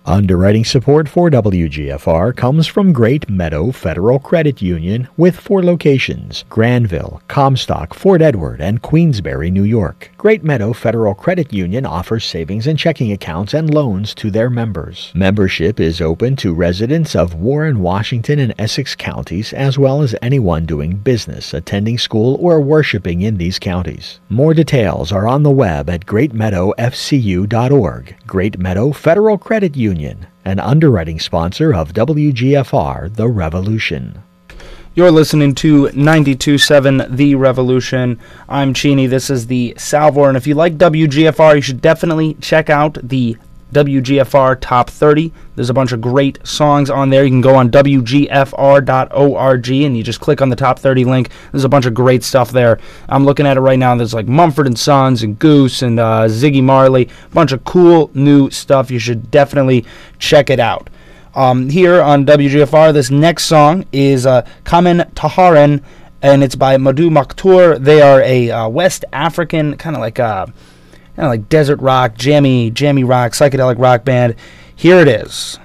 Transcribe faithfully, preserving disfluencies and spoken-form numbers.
Underwriting support for W G F R comes from Great Meadow Federal Credit Union with four locations: Granville, Comstock, Fort Edward, and Queensbury, New York. Great Meadow Federal Credit Union offers savings and checking accounts and loans to their members. Membership is open to residents of Warren, Washington, and Essex counties, as well as anyone doing business, attending school, or worshiping in these counties. More details are on the web at great meadow f c u dot org. Great Meadow Federal Credit Union, an underwriting sponsor of W G F R The Revolution. You're listening to ninety-two point seven The Revolution. I'm Cheney. This is the Salvor, and if you like W G F R, you should definitely check out the W G F R Top thirty. There's a bunch of great songs on there. You can go on w g f r dot org and you just click on the Top thirty link. There's a bunch of great stuff there. I'm looking at it right now. There's like Mumford and Sons and Goose and uh, Ziggy Marley. A bunch of cool new stuff. You should definitely check it out. Um, here on W G F R, this next song is uh, Kamen Taharen, and it's by Madhu Makhtoor. They are a uh, West African kind of like a kind of like desert rock, jammy, jammy rock, psychedelic rock band. Here it is.